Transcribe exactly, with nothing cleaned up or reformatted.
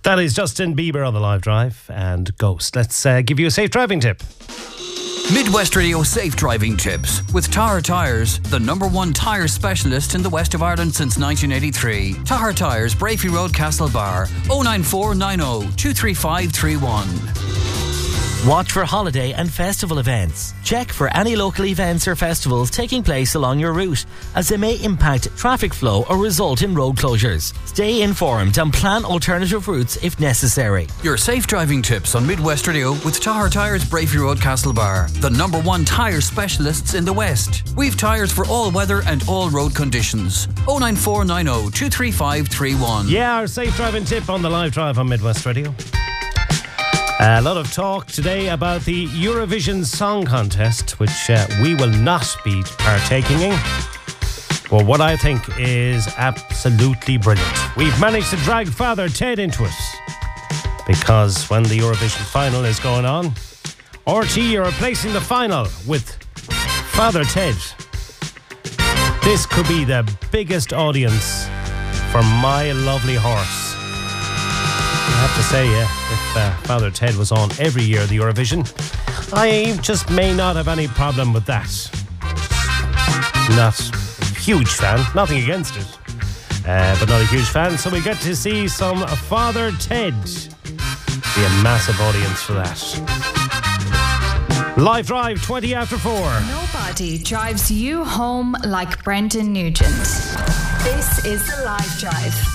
That is Justin Bieber on the Live Drive and Ghost. Let's uh, give you a safe driving tip. Midwest Radio Safe Driving Tips with Tahar Tyres, the number one tyre specialist in the west of Ireland since nineteen eighty-three. Tahar Tyres, Brafey Road, Castlebar, oh nine four nine oh two three five three one. Watch for holiday and festival events. Check for any local events or festivals taking place along your route, as they may impact traffic flow or result in road closures. Stay informed and plan alternative routes if necessary. Your safe driving tips on Midwest Radio with Tahar Tyres, Brafey Road, Castlebar, the number one tyre specialists in the West. We've tyres for all weather and all road conditions. oh nine four nine oh two three five three one. Yeah, our safe driving tip on the Live Drive on Midwest Radio. A lot of talk today about the Eurovision Song Contest, which uh, we will not be partaking in. But what I think is absolutely brilliant. We've managed to drag Father Ted into it. Because when the Eurovision final is going on, R T E are replacing the final with Father Ted. This could be the biggest audience for My Lovely Horse. I have to say, yeah, if uh, Father Ted was on every year, the Eurovision, I just may not have any problem with that. Not a huge fan, nothing against it, uh, but not a huge fan. So we get to see some Father Ted. Be a massive audience for that. Live Drive, twenty after four. Nobody drives you home like Brendan Nugent. This is the Live Drive.